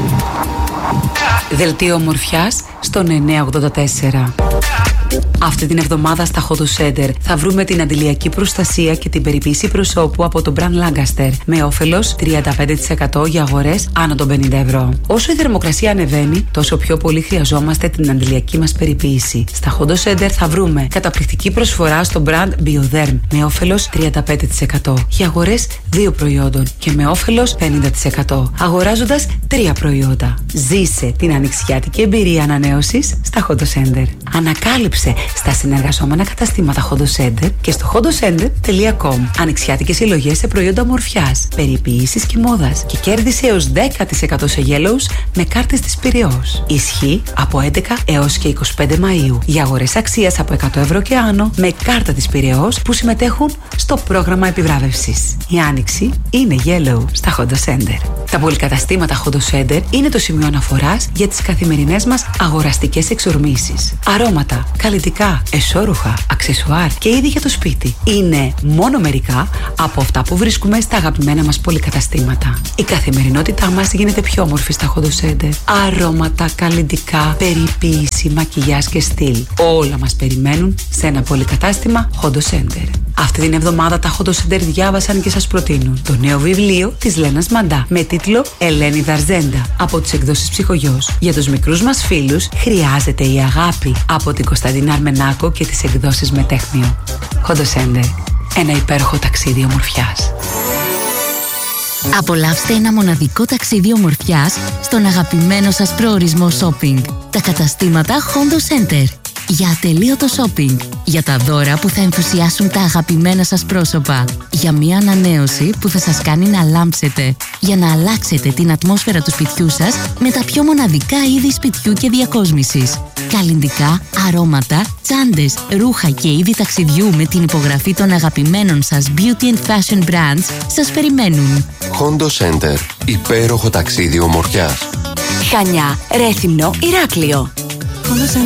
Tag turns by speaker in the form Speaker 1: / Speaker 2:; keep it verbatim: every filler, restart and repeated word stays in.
Speaker 1: Δελτίο ομορφιάς στον εννιακόσια ογδόντα τέσσερα. Αυτή την εβδομάδα στα Hodo Center θα βρούμε την αντιλιακή προστασία και την περιποίηση προσώπου από τον Brand Lancaster με όφελος τριάντα πέντε τοις εκατό για αγορές άνω των πενήντα ευρώ. Όσο η θερμοκρασία ανεβαίνει, τόσο πιο πολύ χρειαζόμαστε την αντιλιακή μας περιποίηση. Στα Hodo Center θα βρούμε καταπληκτική προσφορά στο Brand Bioderm με όφελος τριάντα πέντε τοις εκατό για αγορές δύο προϊόντων και με όφελος πενήντα τοις εκατό αγοράζοντας τρία προϊόντα. Ζήσε την ανοιξιάτικη εμπειρία ανανέωσης στα Hodo Center. Ανακάλυψε στα συνεργαζόμενα καταστήματα Hodo Center και στο hodocenter τελεία com ανοιξιάτικες συλλογές σε προϊόντα ομορφιάς, περιποίησης και μόδας και κέρδισε έως δέκα τοις εκατό σε Yellows με κάρτες της Πειραιώς. Ισχύει από έντεκα έως και είκοσι πέντε Μαΐου για αγορές αξίας από εκατό ευρώ και άνω με κάρτα της Πειραιώς που συμμετέχουν στο πρόγραμμα επιβράβευσης. Η άνοιξη είναι Yellow στα Hodo Center. Τα πολυκαταστήματα Hodo Center είναι το σημείο αναφοράς για τις καθημερινές μας αγοραστικές εξορμήσεις. Αρώματα, καλλιτικά, εσώρουχα, αξεσουάρ και είδη για το σπίτι. Είναι μόνο μερικά από αυτά που βρίσκουμε στα αγαπημένα μας πολυκαταστήματα. Η καθημερινότητά μας γίνεται πιο όμορφη στα Hodo Center. Αρώματα, καλλιτικά, περιποίηση, μακιγιάζ και στυλ. Όλα μας περιμένουν σε ένα πολυκατάστημα Hodo Center. Αυτή την εβδομάδα τα Hodo Center διάβασαν και σας προτείνουν το νέο βιβλίο της Λένας Μαντά με τίτλο Ελένη Δαρζέντα από τις εκδόσεις Ψυχογιός. Για τους μικρούς μας φίλους χρειάζεται η αγάπη από την Κωνσταντίνα Αρμενάκο και τις εκδόσεις Μετέχμιο. Hodo Center. Ένα υπέροχο ταξίδι ομορφιάς.
Speaker 2: Απολαύστε ένα μοναδικό ταξίδι ομορφιάς στον αγαπημένο σας προορισμό shopping. Τα καταστήματα Hodo Center. Για ατελείωτο shopping. Για τα δώρα που θα ενθουσιάσουν τα αγαπημένα σας πρόσωπα. Για μια ανανέωση που θα σας κάνει να λάμψετε. Για να αλλάξετε την ατμόσφαιρα του σπιτιού σας με τα πιο μοναδικά είδη σπιτιού και διακόσμησης. Καλλυντικά, αρώματα, τσάντες, ρούχα και είδη ταξιδιού με την υπογραφή των αγαπημένων σας beauty and fashion brands σας περιμένουν.
Speaker 3: Hodo Center. Υπέροχο ταξίδι ομορφιάς.
Speaker 2: Χανιά, Ρέθυμνο, Ηράκλειο.